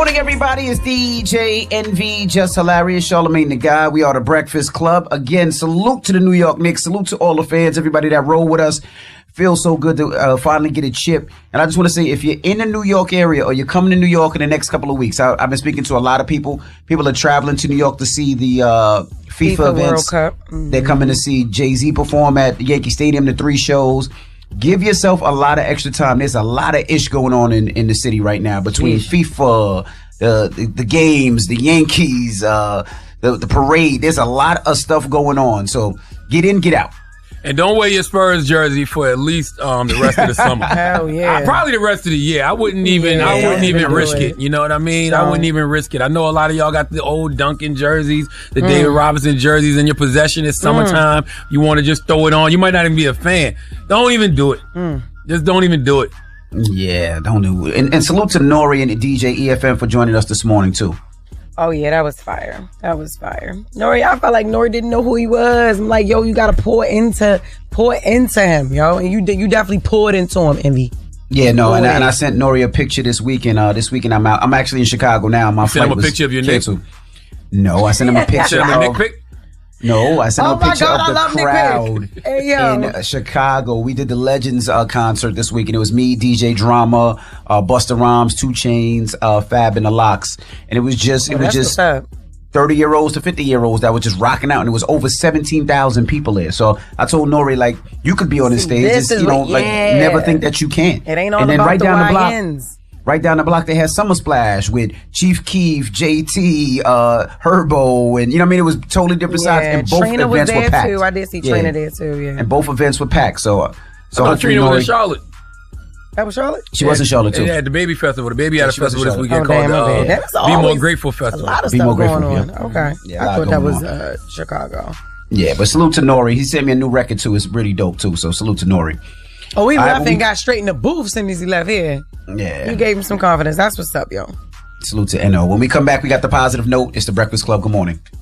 morning, everybody. It's DJ NV, Just Hilarious, Charlamagne the Guy. We are the Breakfast Club. Again, salute to the New York Knicks. Salute to all the fans, everybody that roll with us. Feels so good to finally get a chip. And I just want to say, if you're in the New York area or you're coming to New York in the next couple of weeks, I've been speaking to a lot of people. People are traveling to New York to see the FIFA events. World Cup. Mm-hmm. They're coming to see Jay-Z perform at Yankee Stadium, the 3 shows. Give yourself a lot of extra time. There's a lot of ish going on in the city right now between FIFA, the games, the Yankees, the parade. There's a lot of stuff going on. So get in, get out. And don't wear your Spurs jersey for at least the rest of the summer. Hell yeah. Probably the rest of the year. I wouldn't even risk it. You know what I mean? I wouldn't even risk it. I know a lot of y'all got the old Duncan jerseys, the David Robinson jerseys in your possession. It's summertime. You want to just throw it on. You might not even be a fan. Don't even do it. Just don't even do it. Yeah, don't do it. And salute to Nori and DJ EFM for joining us this morning, too. Oh, yeah, that was fire. That was fire. Nori, I felt like Nori didn't know who he was. I'm like, yo, you got to pour into him, yo. And you definitely poured into him, Envy. Yeah, no, and I sent Nori a picture this weekend. This weekend I'm out. I'm actually in Chicago now. My flight sent him a picture of your Knicks? No, I sent him a picture of Nick. No, I sent him a picture of the crowd in Chicago. We did the Legends concert this week, and it was me, DJ Drama, Busta Rhymes, 2 Chainz, Fab, and the Lox. And it was just 30-year-olds to 50-year-olds that were just rocking out, and it was over 17,000 people there. So I told Nori, like, you could be on this stage. Never think that you can't. It ain't all about right the down the block. YNs. Right down the block, they had Summer Splash with Chief Keef, JT, Herbo, and you know what I mean? It was totally different sides, and both Trina events were packed. too. I did see Trina there too, yeah. And both events were packed, so Trina was in Charlotte. That was Charlotte? She was in Charlotte too. Yeah, at the Baby Festival. The Baby had a festival this weekend called Be More Grateful Festival. A lot of Be stuff More Grateful, going on. yeah. Okay. Yeah, I thought that was Chicago. Yeah, but salute to Nori. He sent me a new record too. It's really dope too, so salute to Nori. Oh, he left and got straight in the booth as soon as he left here. Yeah. You gave him some confidence. That's what's up, yo. Salute to NO. When we come back, we got the positive note. It's the Breakfast Club. Good morning.